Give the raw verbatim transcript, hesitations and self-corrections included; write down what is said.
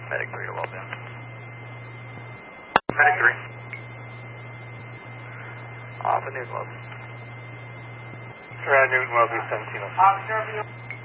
Medic three to Wellesley. Medic three. Off of Newton Wellesley. Around Newton Wellesley, seventeen oh six.